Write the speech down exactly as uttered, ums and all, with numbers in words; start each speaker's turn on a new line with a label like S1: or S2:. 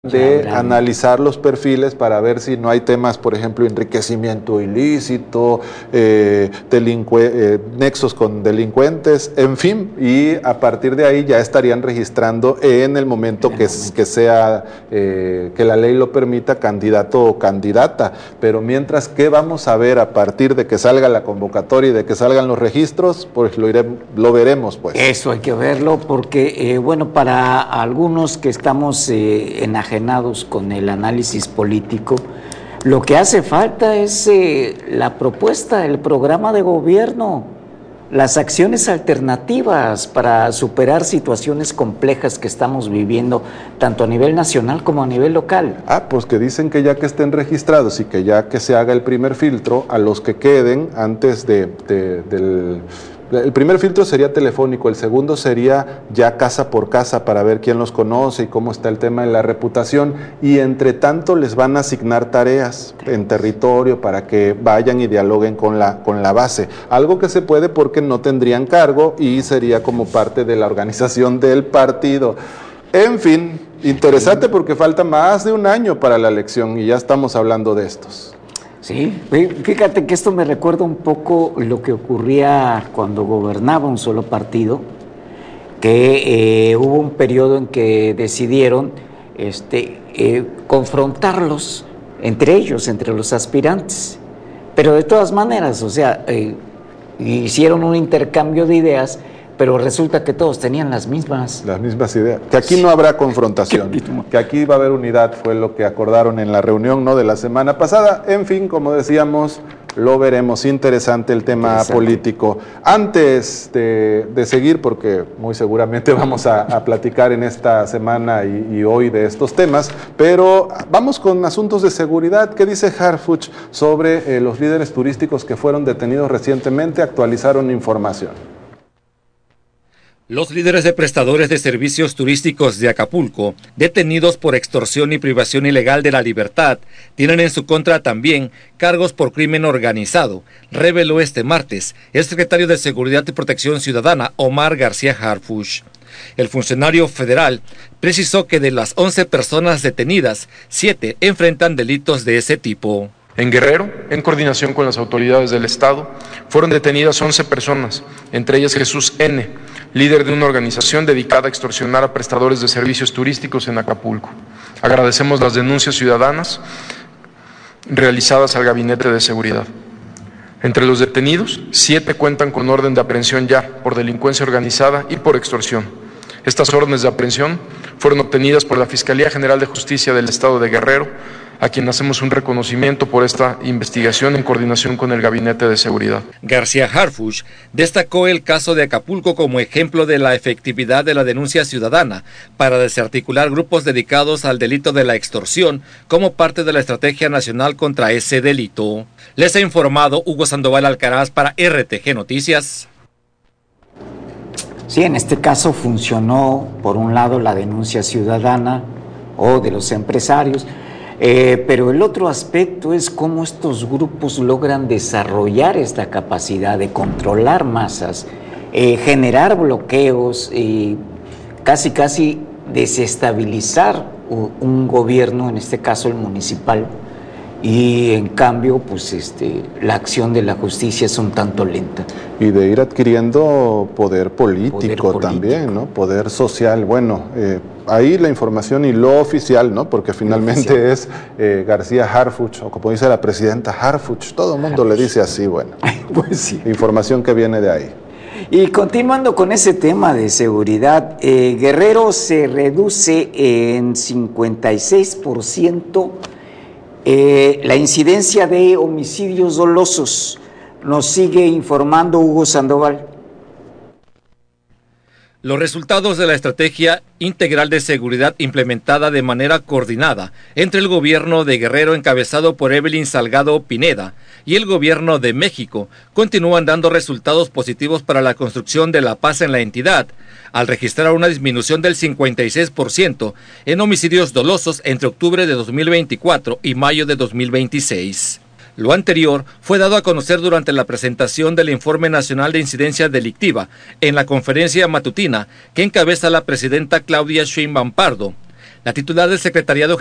S1: de analizar los perfiles para ver si no hay temas, por ejemplo, enriquecimiento ilícito, eh, eh, nexos con delincuentes, en fin, y a partir de ahí ya estarían registrando en el momento que, que sea, eh, que la ley lo permita, candidato o candidata. Pero mientras, ¿qué vamos a ver a partir de que salga la convocatoria y de que salgan los registros? Pues lo, iré, lo veremos, pues.
S2: Eso hay que verlo porque, eh, bueno, para algunos que estamos eh, enajenados con el análisis político, lo que hace falta es eh, la propuesta, el programa de gobierno, las acciones alternativas para superar situaciones complejas que estamos viviendo, tanto a nivel nacional como a nivel local.
S1: Ah, pues que dicen que ya que estén registrados y que ya que se haga el primer filtro, a los que queden antes de, de, del... El primer filtro sería telefónico, el segundo sería ya casa por casa para ver quién los conoce y cómo está el tema de la reputación, y entre tanto les van a asignar tareas en territorio para que vayan y dialoguen con la, con la base, algo que se puede porque no tendrían cargo y sería como parte de la organización del partido. En fin, interesante porque falta más de un año para la elección y ya estamos hablando de estos.
S2: Sí, fíjate que esto me recuerda un poco lo que ocurría cuando gobernaba un solo partido, que eh, hubo un periodo en que decidieron este, eh, confrontarlos entre ellos, entre los aspirantes, pero de todas maneras, o sea, eh, hicieron un intercambio de ideas, pero resulta que todos tenían las mismas.
S1: Las mismas ideas. Que aquí no habrá confrontación, que aquí va a haber unidad, fue lo que acordaron en la reunión, ¿no?, de la semana pasada. En fin, como decíamos, lo veremos. Interesante el tema Interesante. político. Antes de, de seguir, porque muy seguramente vamos a, a platicar en esta semana y, y hoy de estos temas, pero vamos con asuntos de seguridad. ¿Qué dice Harfuch sobre eh, los líderes turísticos que fueron detenidos recientemente? Actualizaron información.
S3: Los líderes de prestadores de servicios turísticos de Acapulco, detenidos por extorsión y privación ilegal de la libertad, tienen en su contra también cargos por crimen organizado, reveló este martes el secretario de Seguridad y Protección Ciudadana, Omar García Harfuch. El funcionario federal precisó que de las once personas detenidas, siete enfrentan delitos de ese tipo.
S4: En Guerrero, en coordinación con las autoridades del Estado, fueron detenidas once personas, entre ellas Jesús N., líder de una organización dedicada a extorsionar a prestadores de servicios turísticos en Acapulco. Agradecemos las denuncias ciudadanas realizadas al Gabinete de Seguridad. Entre los detenidos, siete cuentan con orden de aprehensión ya por delincuencia organizada y por extorsión. Estas órdenes de aprehensión fueron obtenidas por la Fiscalía General de Justicia del Estado de Guerrero, a quien hacemos un reconocimiento por esta investigación en coordinación con el Gabinete de Seguridad.
S3: García Harfuch destacó el caso de Acapulco como ejemplo de la efectividad de la denuncia ciudadana para desarticular grupos dedicados al delito de la extorsión como parte de la estrategia nacional contra ese delito. Les ha informado Hugo Sandoval Alcaraz para R T G Noticias.
S2: Sí, en este caso funcionó, por un lado, la denuncia ciudadana o de los empresarios, Eh, pero el otro aspecto es cómo estos grupos logran desarrollar esta capacidad de controlar masas, eh, generar bloqueos y casi casi desestabilizar un, un gobierno, en este caso el municipal, y en cambio pues este, la acción de la justicia es un tanto lenta.
S1: Y de ir adquiriendo poder político, poder político. también, ¿no? Poder social, bueno, eh, ahí la información y lo oficial, ¿no? Porque finalmente oficial. es eh, García Harfuch, o como dice la presidenta, Harfuch, todo el mundo Harfuch. le dice así, bueno. Pues sí. Información que viene de ahí.
S2: Y continuando con ese tema de seguridad, eh, Guerrero se reduce en cincuenta y seis por ciento eh, la incidencia de homicidios dolosos. Nos sigue informando Hugo Sandoval.
S3: Los resultados de la estrategia integral de seguridad implementada de manera coordinada entre el gobierno de Guerrero encabezado por Evelyn Salgado Pineda y el gobierno de México continúan dando resultados positivos para la construcción de la paz en la entidad, al registrar una disminución del cincuenta y seis por ciento en homicidios dolosos entre octubre de dos mil veinticuatro y mayo de dos mil veintiséis. Lo anterior fue dado a conocer durante la presentación del Informe Nacional de Incidencia Delictiva en la conferencia matutina que encabeza la presidenta Claudia Sheinbaum Pardo. La titular del Secretariado